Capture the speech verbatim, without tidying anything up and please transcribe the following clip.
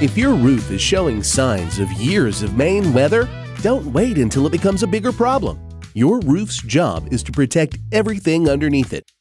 If your roof is showing signs of years of Maine weather, don't wait until it becomes a bigger problem. Your roof's job is to protect everything underneath it.